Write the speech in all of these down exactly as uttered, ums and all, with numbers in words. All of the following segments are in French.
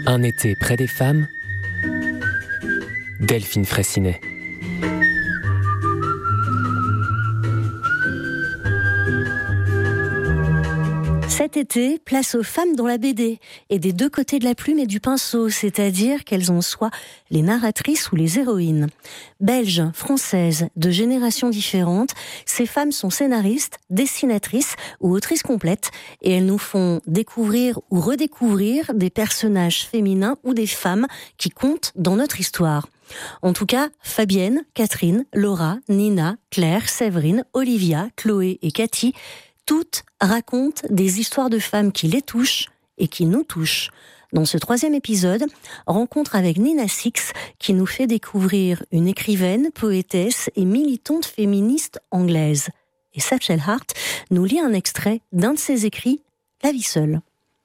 Un été près des femmes, Delphine Fraissinet. Cet été, place aux femmes dans la B D, et des deux côtés de la plume et du pinceau, c'est-à-dire qu'elles en soient les narratrices ou les héroïnes. Belges, françaises, de générations différentes, ces femmes sont scénaristes, dessinatrices ou autrices complètes, et elles nous font découvrir ou redécouvrir des personnages féminins ou des femmes qui comptent dans notre histoire. En tout cas, Fabienne, Catherine, Laura, Nina, Claire, Séverine, Olivia, Chloé et Cathy, toutes racontent des histoires de femmes qui les touchent et qui nous touchent. Dans ce troisième épisode, rencontre avec Nina Six qui nous fait découvrir une écrivaine, poétesse et militante féministe anglaise. Et Satchel Hart nous lit un extrait d'un de ses écrits, La vie seule.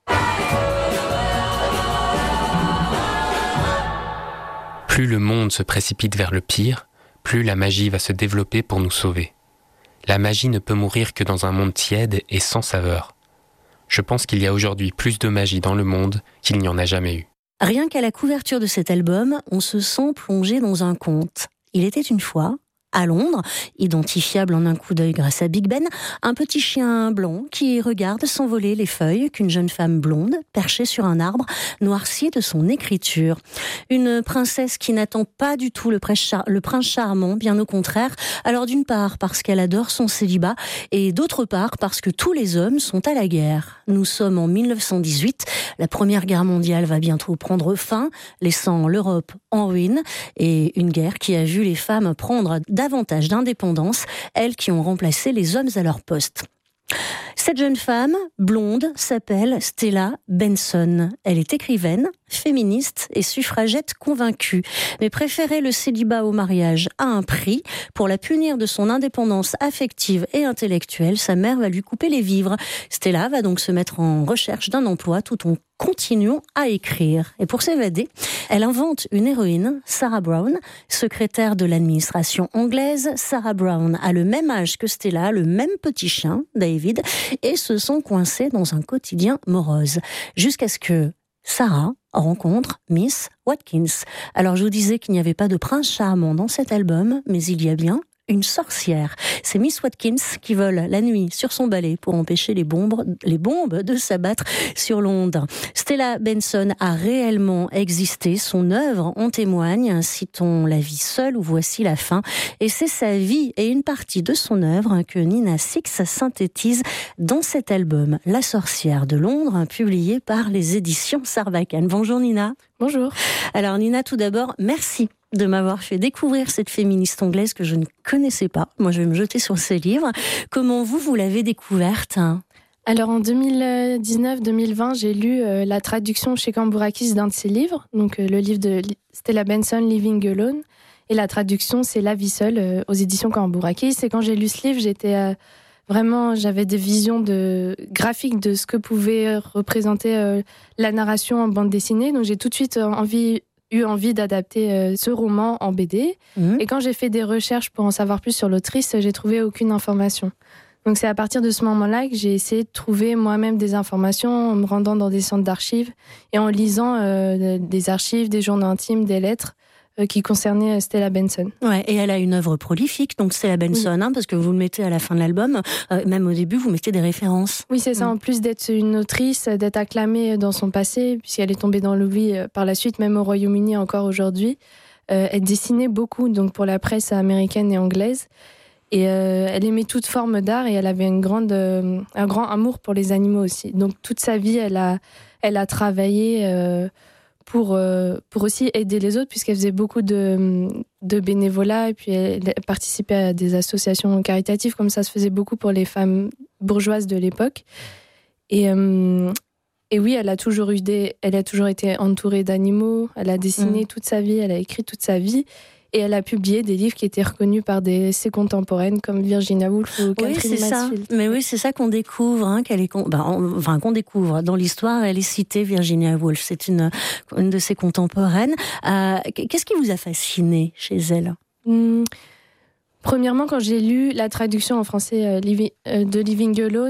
Plus le monde se précipite vers le pire, plus la magie va se développer pour nous sauver. La magie ne peut mourir que dans un monde tiède et sans saveur. Je pense qu'il y a aujourd'hui plus de magie dans le monde qu'il n'y en a jamais eu. Rien qu'à la couverture de cet album, on se sent plongé dans un conte. Il était une fois, à Londres, identifiable en un coup d'œil grâce à Big Ben, un petit chien blanc qui regarde s'envoler les feuilles qu'une jeune femme blonde, perchée sur un arbre, noircie de son écriture. Une princesse qui n'attend pas du tout le prince, char- le prince charmant, bien au contraire. Alors d'une part parce qu'elle adore son célibat, et d'autre part parce que tous les hommes sont à la guerre. Nous sommes en dix-neuf cent dix-huit, la Première Guerre mondiale va bientôt prendre fin, laissant l'Europe en ruine, et une guerre qui a vu les femmes prendre davantage d'indépendance, elles qui ont remplacé les hommes à leur poste. Cette jeune femme, blonde, s'appelle Stella Benson. Elle est écrivaine, féministe et suffragette convaincue, mais préférait le célibat au mariage à un prix. Pour la punir de son indépendance affective et intellectuelle, sa mère va lui couper les vivres. Stella va donc se mettre en recherche d'un emploi tout en continuant à écrire. Et pour s'évader, elle invente une héroïne, Sarah Brown, secrétaire de l'administration anglaise. Sarah Brown a le même âge que Stella, le même petit chien, David, et se sont coincés dans un quotidien morose. Jusqu'à ce que Sarah rencontre Miss Watkins. Alors je vous disais qu'il n'y avait pas de prince charmant dans cet album, mais il y a bien une sorcière. C'est Miss Watkins qui vole la nuit sur son balai pour empêcher les bombes, les bombes de s'abattre sur Londres. Stella Benson a réellement existé. Son œuvre en témoigne. Citons La vie seule ou Voici la fin. Et c'est sa vie et une partie de son œuvre que Nina Six synthétise dans cet album La sorcière de Londres, publié par les éditions Sarbacane. Bonjour Nina. Bonjour. Alors Nina, tout d'abord, merci de m'avoir fait découvrir cette féministe anglaise que je ne connaissais pas. Moi, je vais me jeter sur ses livres. Comment vous, vous l'avez découverte ? Alors, en deux mille dix-neuf deux mille vingt, j'ai lu euh, la traduction chez Cambourakis d'un de ses livres, donc euh, le livre de Stella Benson, Living Alone, et la traduction, c'est La vie seule, euh, aux éditions Cambourakis. Et quand j'ai lu ce livre, j'étais euh, vraiment, j'avais des visions de, graphiques de ce que pouvait représenter euh, la narration en bande dessinée, donc j'ai tout de suite euh, envie... eu envie d'adapter euh, ce roman en B D. Mmh. Et quand j'ai fait des recherches pour en savoir plus sur l'autrice, j'ai trouvé aucune information. Donc c'est à partir de ce moment-là que j'ai essayé de trouver moi-même des informations en me rendant dans des centres d'archives et en lisant euh, des archives, des journaux intimes, des lettres euh, qui concernaient Stella Benson. Ouais, et elle a une œuvre prolifique, donc Stella Benson, oui. hein, parce que vous le mettez à la fin de l'album, euh, même au début, vous mettez des références. Oui, c'est ça. Mmh. En plus d'être une autrice, d'être acclamée dans son passé, puisqu'elle est tombée dans l'oubli par la suite, même au Royaume-Uni encore aujourd'hui, euh, elle dessinait beaucoup donc pour la presse américaine et anglaise. Et euh, elle aimait toute forme d'art et elle avait une grande, euh, un grand amour pour les animaux aussi. Donc toute sa vie, elle a, elle a travaillé euh, pour, euh, pour aussi aider les autres, puisqu'elle faisait beaucoup de, de bénévolat et puis elle, elle participait à des associations caritatives, comme ça se faisait beaucoup pour les femmes bourgeoises de l'époque. Et, euh, et oui, elle a toujours eu des, elle a toujours été entourée d'animaux. Elle a dessiné mmh. toute sa vie, elle a écrit toute sa vie. Et elle a publié des livres qui étaient reconnus par des, ses contemporaines comme Virginia Woolf ou Catherine oui, c'est Mansfield. Ça. Mais oui, c'est ça qu'on découvre, hein, qu'elle est, ben, enfin qu'on découvre dans l'histoire. Elle est citée, Virginia Woolf. C'est une, une de ses contemporaines. Euh, qu'est-ce qui vous a fasciné chez elle ? hum, Premièrement, quand j'ai lu la traduction en français euh, de Living Alone,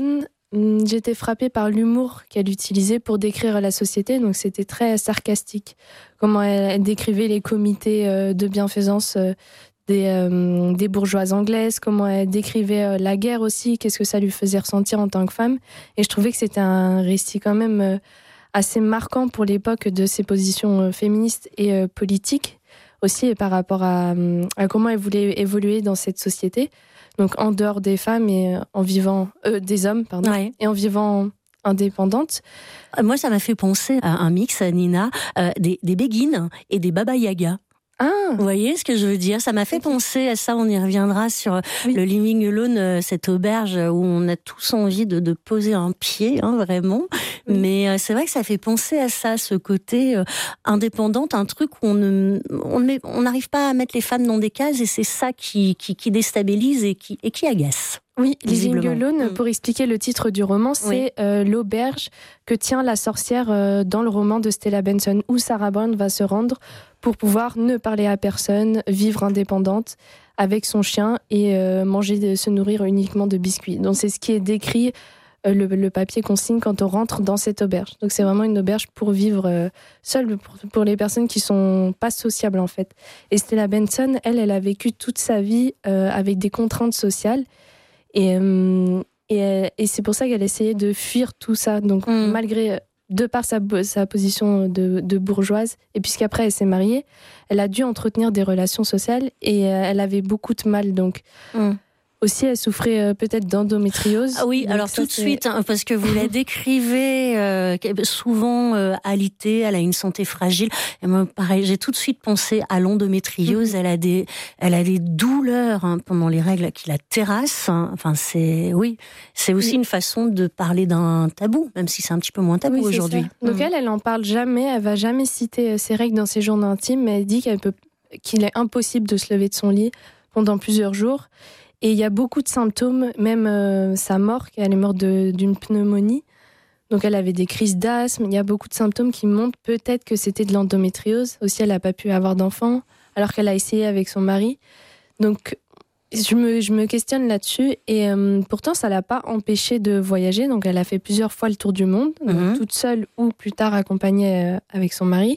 j'étais frappée par l'humour qu'elle utilisait pour décrire la société. Donc c'était très sarcastique. Comment elle, elle décrivait les comités euh, de bienfaisance euh, des, euh, des bourgeoises anglaises, comment elle décrivait euh, la guerre aussi, qu'est-ce que ça lui faisait ressentir en tant que femme. Et je trouvais que c'était un récit quand même euh, assez marquant pour l'époque de ses positions euh, féministes et euh, politiques, aussi et par rapport à, à comment elle voulait évoluer dans cette société. Donc en dehors des femmes et en vivant euh, des hommes pardon ouais. et en vivant indépendante. Moi, ça m'a fait penser à un mix, Nina, euh, des, des béguines et des baba yaga. Ah. Vous voyez ce que je veux dire? Ça m'a fait penser à ça, on y reviendra sur oui. le Living Alone, cette auberge où on a tous envie de, de poser un pied, hein, vraiment. Oui. Mais euh, c'est vrai que ça fait penser à ça, ce côté euh, indépendante, un truc où on ne, on ne met, on n'arrive pas à mettre les femmes dans des cases et c'est ça qui, qui, qui déstabilise et qui, et qui agace. Oui, Living Alone, mmh. pour expliquer le titre du roman, c'est oui. euh, l'auberge que tient la sorcière euh, dans le roman de Stella Benson, où Sarah Brown va se rendre pour pouvoir ne parler à personne, vivre indépendante avec son chien et euh, manger, se nourrir uniquement de biscuits. Donc c'est ce qui est décrit, euh, le, le papier qu'on signe quand on rentre dans cette auberge. Donc c'est vraiment une auberge pour vivre euh, seule, pour, pour les personnes qui sont pas sociables en fait. Et Stella Benson, elle, elle a vécu toute sa vie euh, avec des contraintes sociales. Et, euh, et, et c'est pour ça qu'elle essayait de fuir tout ça. Donc, mmh. malgré, de par sa, sa position de, de bourgeoise, et puisqu'après elle s'est mariée, elle a dû entretenir des relations sociales et euh, elle avait beaucoup de mal. Donc, mmh. aussi, elle souffrait euh, peut-être d'endométriose. Ah oui, donc alors ça, tout de c'est... suite, hein, parce que vous la décrivez euh, souvent euh, alitée, elle a une santé fragile. Et moi, pareil, j'ai tout de suite pensé à l'endométriose. Mmh. Elle a des, elle a des douleurs hein, pendant les règles qui la terrassent. Hein. Enfin, c'est, oui, c'est aussi oui. une façon de parler d'un tabou, même si c'est un petit peu moins tabou oui, aujourd'hui. Ça. Donc mmh. elle, elle en parle jamais. Elle va jamais citer ses règles dans ses journaux intimes, mais elle dit qu'elle peut, qu'il est impossible de se lever de son lit pendant plusieurs jours. Et il y a beaucoup de symptômes, même euh, sa mort, elle est morte de, d'une pneumonie. Donc elle avait des crises d'asthme. Il y a beaucoup de symptômes qui montrent peut-être que c'était de l'endométriose. Aussi, elle n'a pas pu avoir d'enfant, alors qu'elle a essayé avec son mari. Donc je me, je me questionne là-dessus. Et euh, pourtant, ça ne l'a pas empêchée de voyager. Donc elle a fait plusieurs fois le tour du monde, mm-hmm. donc, toute seule ou plus tard accompagnée euh, avec son mari.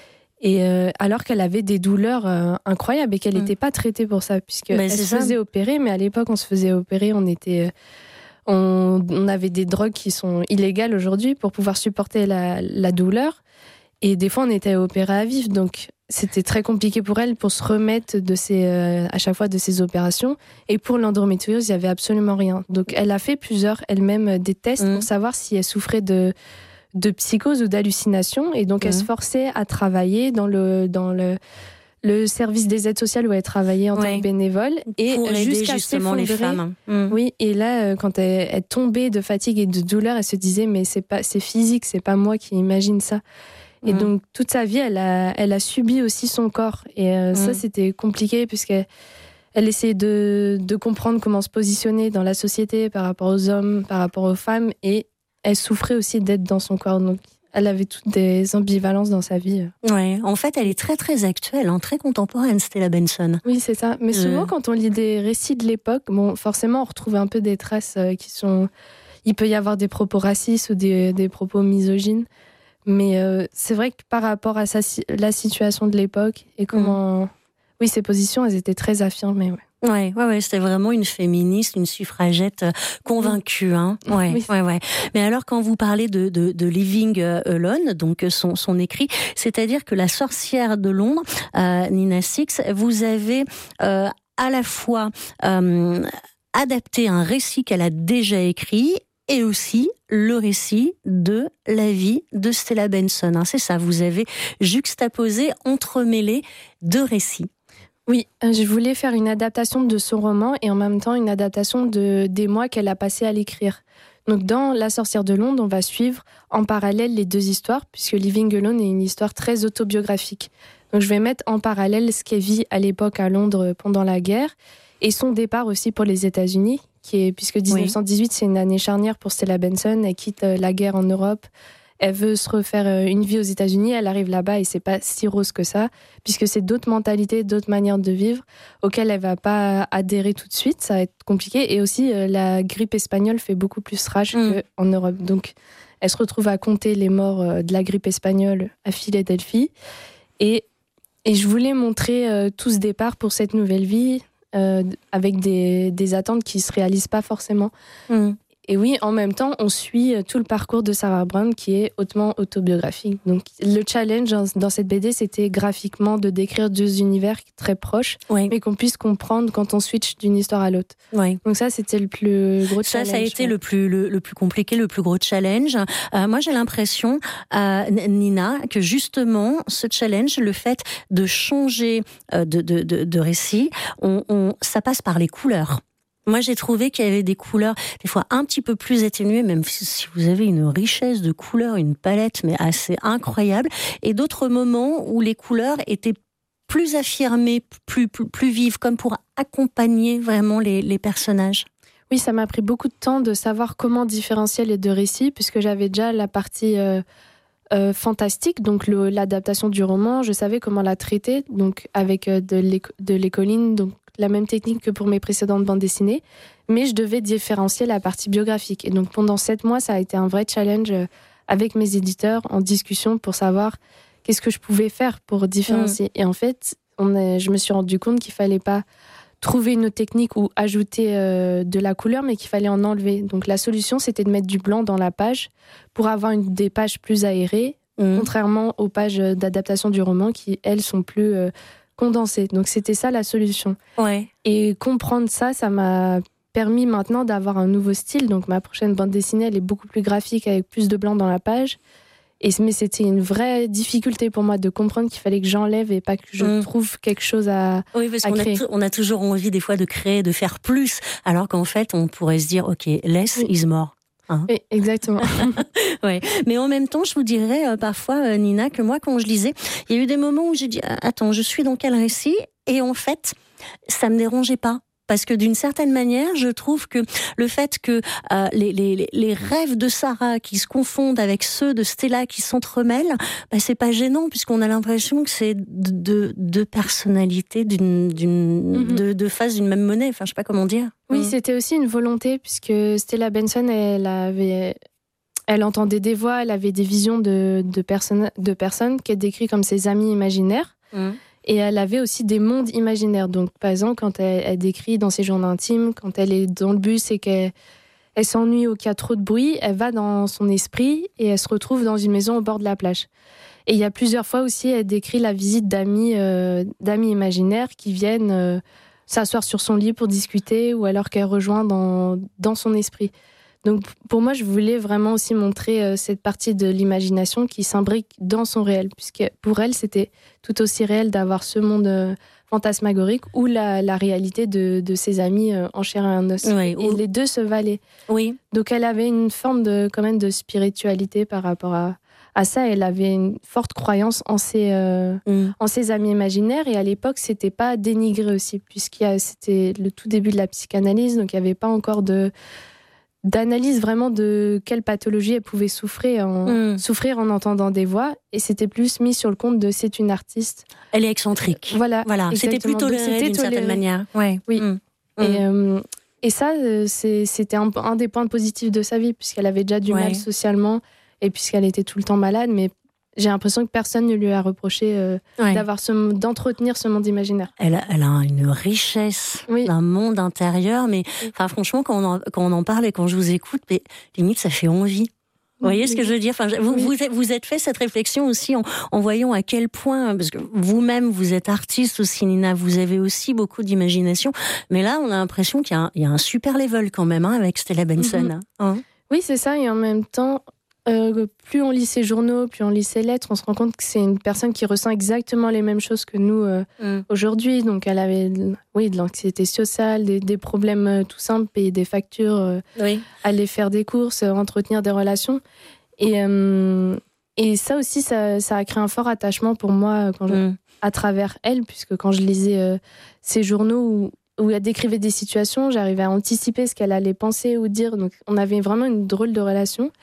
Et euh, alors qu'elle avait des douleurs euh, incroyables et qu'elle n'était mmh. pas traitée pour ça, puisqu'elle se ça. faisait opérer, mais à l'époque, on se faisait opérer, on était, euh, on, on avait des drogues qui sont illégales aujourd'hui pour pouvoir supporter la, la douleur. Et des fois, on était opéré à vif, donc c'était très compliqué pour elle pour se remettre de ces, euh, à chaque fois de ces opérations. Et pour l'endométriose, il n'y avait absolument rien. Donc, elle a fait plusieurs, elle-même, des tests mmh. pour savoir si elle souffrait de... de psychose ou d'hallucination, et donc mmh. elle se forçait à travailler dans le, dans le, le service des aides sociales où elle travaillait en ouais. tant que bénévole, et pour aider justement les femmes. Mmh. Oui, et là, quand elle, elle tombait de fatigue et de douleur, elle se disait mais c'est pas, c'est physique, c'est pas moi qui imagine ça. Et mmh. donc toute sa vie, elle a, elle a subi aussi son corps, et euh, mmh. ça c'était compliqué puisqu'elle elle essayait de, de comprendre comment se positionner dans la société par rapport aux hommes, par rapport aux femmes, et elle souffrait aussi d'être dans son corps, donc elle avait toutes des ambivalences dans sa vie. Ouais, en fait, elle est très très actuelle, hein, très contemporaine, Stella Benson. Oui, c'est ça. Mais souvent, euh... quand on lit des récits de l'époque, bon, forcément, on retrouve un peu des traces euh, qui sont. Il peut y avoir des propos racistes ou des, des propos misogynes, mais euh, c'est vrai que par rapport à sa, la situation de l'époque et comment, mmh. oui, ses positions, elles étaient très affirmées. Ouais. Ouais, ouais, ouais, c'était vraiment une féministe, une suffragette convaincue, hein. Ouais, oui. ouais, ouais. Mais alors, quand vous parlez de, de, de Living Alone, donc son, son écrit, c'est-à-dire que La sorcière de Londres, euh, Nina Six, vous avez euh, à la fois euh, adapté un récit qu'elle a déjà écrit et aussi le récit de la vie de Stella Benson. Hein, c'est ça, vous avez juxtaposé, entremêlé deux récits. Oui, je voulais faire une adaptation de son roman et en même temps une adaptation de, des mois qu'elle a passé à l'écrire. Donc dans La sorcière de Londres, on va suivre en parallèle les deux histoires, puisque Living Alone est une histoire très autobiographique. Donc je vais mettre en parallèle ce qu'elle vit à l'époque à Londres pendant la guerre et son départ aussi pour les États-Unis, qui est, puisque dix-neuf cent dix-huit, oui. c'est une année charnière pour Stella Benson. Elle quitte la guerre en Europe, elle veut se refaire une vie aux États-Unis, elle arrive là-bas et c'est pas si rose que ça, puisque c'est d'autres mentalités, d'autres manières de vivre auxquelles elle va pas adhérer tout de suite, ça va être compliqué. Et aussi, la grippe espagnole fait beaucoup plus rage mmh. qu'en Europe. Donc, elle se retrouve à compter les morts de la grippe espagnole à Philadelphie. Et, et je voulais montrer euh, tout ce départ pour cette nouvelle vie, euh, avec des, des attentes qui se réalisent pas forcément. Mmh. Et oui, en même temps, on suit tout le parcours de Sarah Brown qui est hautement autobiographique. Donc, le challenge dans cette B D, c'était graphiquement de décrire deux univers très proches, oui. mais qu'on puisse comprendre quand on switch d'une histoire à l'autre. Oui. Donc ça, c'était le plus gros ça, challenge. Ça, ça a été ouais. le, plus, le, le plus compliqué, le plus gros challenge. Euh, moi, j'ai l'impression, euh, Nina, que justement, ce challenge, le fait de changer euh, de, de, de, de récit, on, on, ça passe par les couleurs. Moi, j'ai trouvé qu'il y avait des couleurs, des fois un petit peu plus atténuées, même si vous avez une richesse de couleurs, une palette, mais assez incroyable, et d'autres moments où les couleurs étaient plus affirmées, plus, plus, plus vives, comme pour accompagner vraiment les, les personnages. Oui, ça m'a pris beaucoup de temps de savoir comment différencier les deux récits, puisque j'avais déjà la partie euh, euh, fantastique, donc le, l'adaptation du roman, je savais comment la traiter, donc avec euh, de, l'éco- de l'écoline, donc la même technique que pour mes précédentes bandes dessinées, mais je devais différencier la partie biographique. Et donc pendant sept mois, ça a été un vrai challenge avec mes éditeurs en discussion pour savoir qu'est-ce que je pouvais faire pour différencier. Mmh. Et en fait, on est, je me suis rendu compte qu'il fallait pas trouver une autre technique ou ajouter euh, de la couleur, mais qu'il fallait en enlever. Donc la solution, c'était de mettre du blanc dans la page pour avoir une, des pages plus aérées, mmh. contrairement aux pages d'adaptation du roman qui, elles, sont plus... Euh, condensé. Donc c'était ça la solution. Ouais. Et comprendre ça, ça m'a permis maintenant d'avoir un nouveau style. Donc ma prochaine bande dessinée, elle est beaucoup plus graphique avec plus de blanc dans la page. Et, mais c'était une vraie difficulté pour moi de comprendre qu'il fallait que j'enlève et pas que je mmh. trouve quelque chose à, oui, parce à qu'on créer. A t- on a toujours envie des fois de créer, de faire plus, alors qu'en fait on pourrait se dire ok, less oui. is more. Hein. Oui, exactement. ouais. Mais en même temps, je vous dirais euh, parfois, euh, Nina, que moi, quand je lisais, il y a eu des moments où j'ai dit « Attends, je suis dans quel récit ?» Et en fait, ça me dérangeait pas. Parce que d'une certaine manière, je trouve que le fait que euh, les, les, les rêves de Sarah qui se confondent avec ceux de Stella qui s'entremêlent, bah, c'est pas gênant puisqu'on a l'impression que c'est deux de personnalités d'une, d'une, mm-hmm. de, de faces d'une même monnaie. Enfin, je sais pas comment dire. Oui, mmh. c'était aussi une volonté puisque Stella Benson, elle avait, elle entendait des voix, elle avait des visions de, de personnes, de personnes qu'elle décrit comme ses amis imaginaires. Mmh. Et elle avait aussi des mondes imaginaires. Donc, par exemple, quand elle, elle décrit dans ses journaux intimes, quand elle est dans le bus et qu'elle elle s'ennuie ou qu'il y a trop de bruit, elle va dans son esprit et elle se retrouve dans une maison au bord de la plage. Et il y a plusieurs fois aussi, elle décrit la visite d'amis, euh, d'amis imaginaires qui viennent euh, s'asseoir sur son lit pour discuter ou alors qu'elle rejoint dans, dans son esprit. Donc, pour moi, je voulais vraiment aussi montrer euh, cette partie de l'imagination qui s'imbrique dans son réel, puisque pour elle, c'était tout aussi réel d'avoir ce monde euh, fantasmagorique ou la, la réalité de, de ses amis euh, en chair et en os. Oui, et ou... les deux se valaient. Oui. Donc, elle avait une forme de, quand même, de spiritualité par rapport à, à ça. Elle avait une forte croyance en ses, euh, mm. en ses amis imaginaires. Et à l'époque, c'était pas dénigré aussi, puisqu'il y a, c'était le tout début de la psychanalyse, donc il n'y avait pas encore de... d'analyse vraiment de quelle pathologie elle pouvait souffrir en, mmh. souffrir en entendant des voix. Et c'était plus mis sur le compte de c'est une artiste. Elle est excentrique. Voilà. voilà. C'était plus toléré c'était d'une toléré. certaine manière. Ouais. Oui. Mmh. Et, euh, et ça, c'est, c'était un, un des points positifs de sa vie, puisqu'elle avait déjà du ouais. mal socialement et puisqu'elle était tout le temps malade. Mais j'ai l'impression que personne ne lui a reproché euh, ouais. d'avoir ce, d'entretenir ce monde imaginaire. Elle a, elle a une richesse oui. d'un monde intérieur, mais oui. enfin, franchement, quand on, en, quand on en parle et quand je vous écoute, mais, limite, ça fait envie. Vous voyez oui. ce que je veux dire enfin, vous, oui. vous, vous êtes fait cette réflexion aussi en, en voyant à quel point, parce que vous-même, vous êtes artiste aussi, Nina, vous avez aussi beaucoup d'imagination, mais là, on a l'impression qu'il y a un, il y a un super level quand même hein, avec Stella Benson. Mm-hmm. Hein oui, c'est ça, et en même temps, Euh, plus on lit ses journaux, plus on lit ses lettres, on se rend compte que c'est une personne qui ressent exactement les mêmes choses que nous euh, mm. aujourd'hui. Donc elle avait oui, de l'anxiété sociale, des, des problèmes euh, tout simples, payer des factures, euh, oui. aller faire des courses, euh, entretenir des relations. Et, euh, et ça aussi, ça, ça a créé un fort attachement pour moi quand je, mm. à travers elle, puisque quand je lisais euh, ses journaux où, où elle décrivait des situations, j'arrivais à anticiper ce qu'elle allait penser ou dire. Donc on avait vraiment une drôle de relation.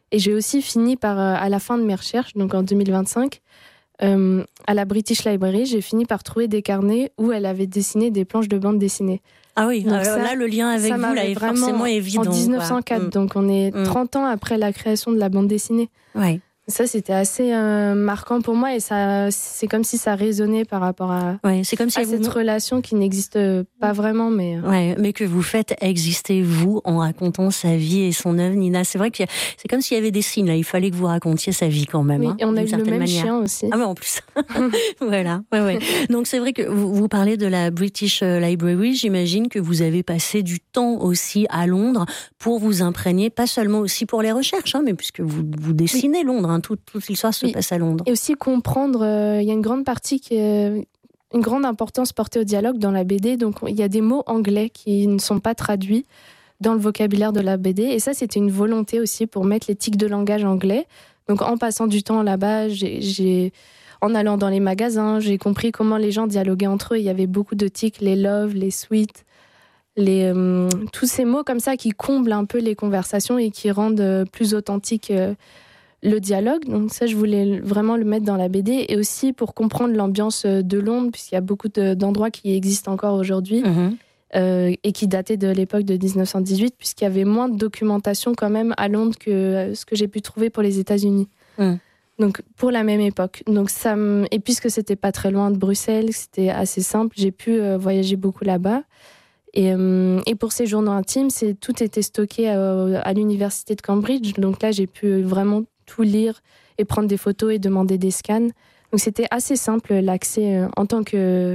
Et j'ai aussi fini par, à la fin de mes recherches, donc en deux mille vingt-cinq, euh, à la British Library, j'ai fini par trouver des carnets où elle avait dessiné des planches de bande dessinée. Ah oui, donc ça, là, le lien avec vous là, est forcément évident. En dix-neuf cent quatre, mmh. donc on est trente ans après la création de la bande dessinée. Ouais. Ça, c'était assez euh, marquant pour moi et ça, c'est comme si ça résonnait par rapport à, ouais, c'est comme si à cette vous... relation qui n'existe pas vraiment. Mais... Ouais, mais que vous faites exister, vous, en racontant sa vie et son œuvre, Nina. C'est vrai que c'est comme s'il y avait des signes, là. Il fallait que vous racontiez sa vie quand même. Oui, hein, et on a eu le même manière. chien aussi. Ah, mais en plus. Voilà. Ouais, ouais. Donc, c'est vrai que vous, vous parlez de la British Library. J'imagine que vous avez passé du temps aussi à Londres pour vous imprégner, pas seulement aussi pour les recherches, hein, mais puisque vous, vous dessinez oui. Londres, hein, toute, toute l'histoire se oui. passe à Londres. Et aussi comprendre, il euh, y a une grande partie qui est, une grande importance portée au dialogue dans la B D. Donc, il y a des mots anglais qui ne sont pas traduits dans le vocabulaire de la B D. Et ça, c'était une volonté aussi pour mettre les tics de langage anglais. Donc, en passant du temps là-bas, j'ai, j'ai, en allant dans les magasins, j'ai compris comment les gens dialoguaient entre eux. Il y avait beaucoup de tics, les love, les sweet, les, euh, tous ces mots comme ça qui comblent un peu les conversations et qui rendent euh, plus authentique euh, le dialogue. Donc ça, je voulais vraiment le mettre dans la B D et aussi pour comprendre l'ambiance de Londres, puisqu'il y a beaucoup de, d'endroits qui existent encore aujourd'hui mmh. euh, et qui dataient de l'époque de dix-neuf cent dix-huit, puisqu'il y avait moins de documentation quand même à Londres que ce que j'ai pu trouver pour les États-Unis. Mmh. Donc pour la même époque. Donc ça m... Et puisque c'était pas très loin de Bruxelles, c'était assez simple, j'ai pu euh, voyager beaucoup là-bas. Et, euh, et pour ces journaux intimes, c'est, tout était stocké à, à l'université de Cambridge. Donc là, j'ai pu vraiment tout lire et prendre des photos et demander des scans. Donc c'était assez simple l'accès euh, en tant que,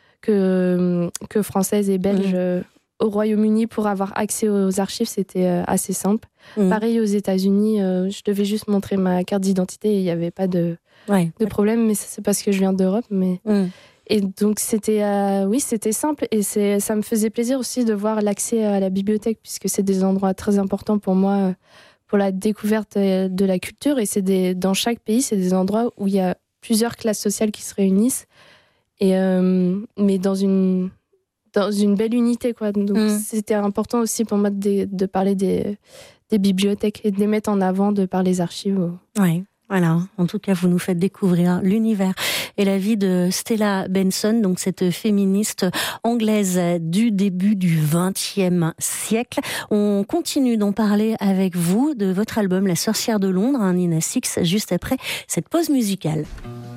que, que française et belge mmh. euh, au Royaume-Uni pour avoir accès aux archives, c'était euh, assez simple. Mmh. Pareil aux États-Unis, euh, je devais juste montrer ma carte d'identité et il n'y avait pas de, ouais. de problème, mais c'est parce que je viens d'Europe. Mais... Mmh. Et donc c'était, euh, oui, c'était simple et c'est, ça me faisait plaisir aussi de voir l'accès à la bibliothèque puisque c'est des endroits très importants pour moi. Euh, pour la découverte de la culture. Et c'est des, dans chaque pays, c'est des endroits où il y a plusieurs classes sociales qui se réunissent, et, euh, mais dans une, dans une belle unité, quoi. Donc, mmh. c'était important aussi pour moi de, de parler des, des bibliothèques et de les mettre en avant de par les archives. Oui. Voilà, en tout cas, vous nous faites découvrir l'univers et la vie de Stella Benson, donc cette féministe anglaise du début du vingtième siècle. On continue d'en parler avec vous de votre album La Sorcière de Londres, hein, Nina Six, juste après cette pause musicale.